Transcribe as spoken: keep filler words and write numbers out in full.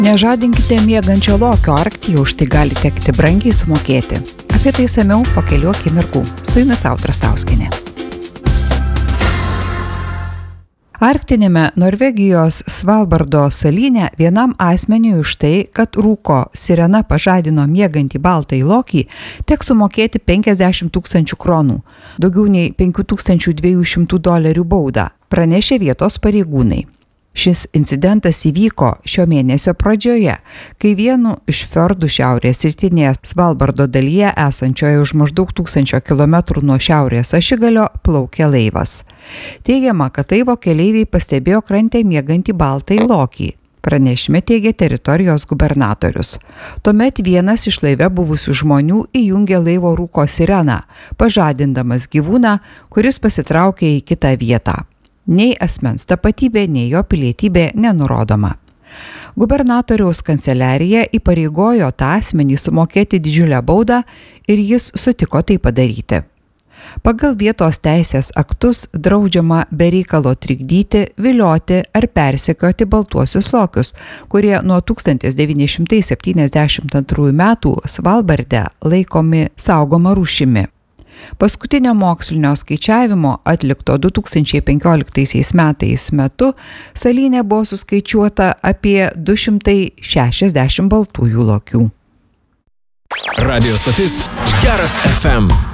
Nežadinkite miegančio lokio, Arktyje už tai gali tekti brangiai sumokėti. Apie tai samiau po kelių akimirkų. Su jumis Audra Stauskienė. Arktinėme Norvegijos Svalbardo salyne vienam asmeniui už tai, kad rūko sirena pažadino miegantį baltąjį lokį, teks sumokėti penkiasdešimt tūkstančių kronų, daugiau nei penkių tūkstančių dviejų šimtų dolerių baudą, pranešė vietos pareigūnai. Šis incidentas įvyko šio mėnesio pradžioje, kai vienu iš fiordų šiaurės rytinėje Svalbardo dalyje esančioje už maždaug tūkstančio kilometrų nuo šiaurės ašigalio plaukė laivas. Teigiama, kad laivo keleiviai pastebėjo krante miegantį baltąjį lokį. Pranešime teigia teritorijos gubernatorius. Tuomet vienas iš laive buvusių žmonių įjungė laivo rūko sireną, pažadindamas gyvūną, kuris pasitraukė į kitą vietą. Nei asmens tapatybė, nei jo pilietybė nenurodoma. Gubernatoriaus kanceliarija įpareigojo tą asmenį sumokėti didžiulę baudą ir jis sutiko tai padaryti. Pagal vietos teisės aktus draudžiama be reikalo trikdyti, vilioti ar persekioti baltuosius lokius, kurie nuo tūkstantis devyni šimtai septyniasdešimt antrųjų metų Svalbarde laikomi saugoma rūšimi. Paskutinio mokslinio skaičiavimo atlikto du tūkstančiai penkioliktaisiais metais metu salyne buvo suskaičiuota apie du šimtai šešiasdešimt baltųjų lokių. Radio stotis Geras F M.